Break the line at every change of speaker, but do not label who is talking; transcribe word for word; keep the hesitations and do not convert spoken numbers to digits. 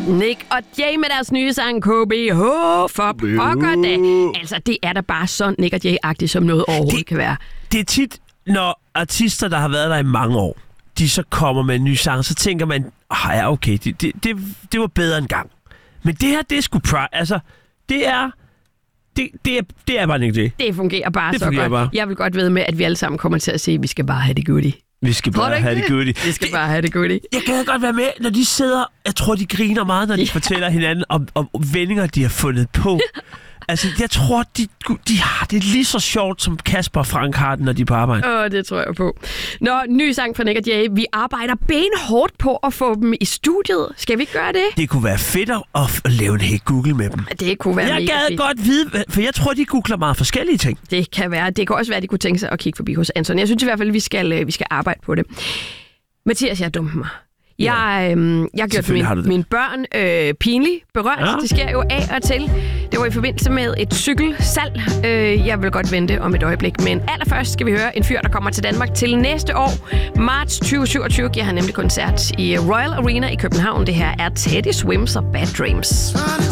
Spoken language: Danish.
Nick og Jay med deres nye sang K B H for pokker da. Altså, det er da bare så Nick og Jay-agtigt, som noget overhovedet det, kan være.
Det er tit, når artister, der har været der i mange år, de så kommer med en ny sang, så tænker man, ah ja, okay, det, det, det, det var bedre en gang. Men det her, det er sgu pride. Altså, det er... Det, det, er, det er bare ikke det.
Det fungerer bare
det
så
fungerer
godt.
Bare.
Jeg vil godt ved med, at vi alle sammen kommer til at sige, at vi skal bare have det goodie.
Vi skal bare have det goodie.
Vi skal det, bare have det goodie.
Jeg kan godt være med, når de sidder... Jeg tror, de griner meget, når de ja. fortæller hinanden om, om vendinger, de har fundet på. Altså, jeg tror, de, de har det lige så sjovt, som Kasper og Frank har det, når de er på arbejde.
Åh, det tror jeg på. Nå, ny sang fra Nick og Jay. Vi arbejder benhårdt på at få dem i studiet. Skal vi ikke gøre det?
Det kunne være fedt at, at lave en hey Google med dem.
Det kunne være
jeg
mega
gad
fedt.
godt vide, for jeg tror, de googler meget forskellige ting.
Det kan være. Det kan også være, at de kunne tænke sig at kigge forbi hos Anton. Jeg synes i hvert fald, at vi skal, vi skal arbejde på det. Mathias, jeg dumper mig. Jeg, øh, jeg har gjort mine, mine børn øh, pinligt berørt. Ja. Det sker jo af og til. Det var i forbindelse med et cykelsalg. Øh, jeg vil godt vente om et øjeblik. Men allerførst skal vi høre en fyr, der kommer til Danmark til næste år. Marts tyve syvogtyve giver han nemlig koncert i Royal Arena i København. Det her er Teddy Swims og Bad Dreams.